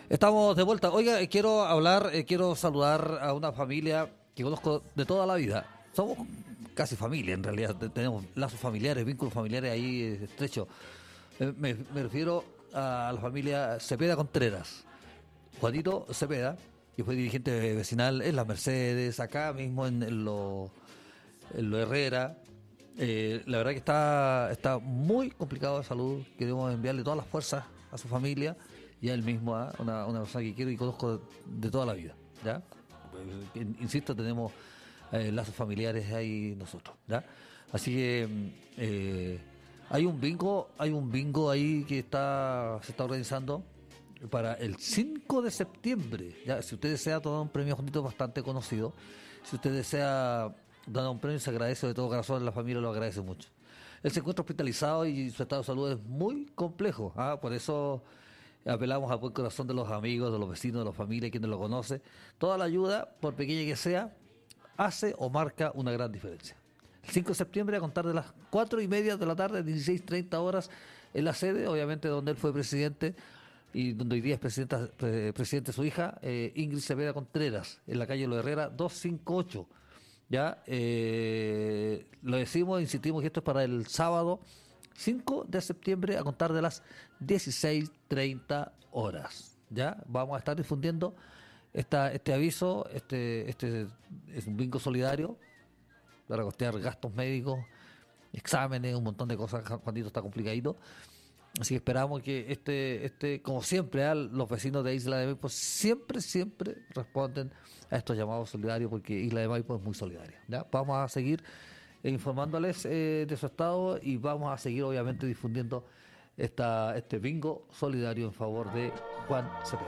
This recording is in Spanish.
Estamos de vuelta. Oiga, quiero saludar a una familia que conozco de toda la vida. Somos casi familia, en realidad. Tenemos lazos familiares, vínculos familiares ahí estrechos. Me refiero a la familia Cepeda Contreras. Juanito Cepeda, que fue dirigente vecinal en Las Mercedes, acá mismo en lo Herrera. La verdad que está muy complicado de salud. Queremos enviarle todas las fuerzas a su familia y a él mismo, una persona que quiero y conozco de toda la vida, ¿ya? Insisto, tenemos lazos familiares ahí nosotros, ¿ya? Así que hay un bingo ahí que se está organizando para el 5 de septiembre, ¿ya? Si usted desea tomar un premio, Juanito, bastante conocido, si usted desea dar un premio, se agradece de todo corazón, la familia lo agradece mucho. Él se encuentra hospitalizado y su estado de salud es muy complejo, por eso apelamos al buen corazón de los amigos, de los vecinos, de la familia, quienes lo conocen. Toda la ayuda, por pequeña que sea, hace o marca una gran diferencia. El 5 de septiembre, a contar de las 4:30 de la tarde, 16:30 horas, en la sede, obviamente donde él fue presidente y donde hoy día es presidente su hija, Ingrid Cepeda Contreras, en la calle Lo Herrera 258. Ya, lo decimos, insistimos que esto es para el sábado 5 de septiembre a contar de las 16:30 horas. Ya, vamos a estar difundiendo este aviso, este es un bingo solidario para costear gastos médicos, exámenes, un montón de cosas. Juanito está complicadito. Así que esperamos que como siempre, los vecinos de Isla de Maipo siempre responden a estos llamados solidarios, porque Isla de Maipo es muy solidaria, ¿ya? Vamos a seguir informándoles de su estado y vamos a seguir obviamente difundiendo este bingo solidario en favor de Juan Cepeda.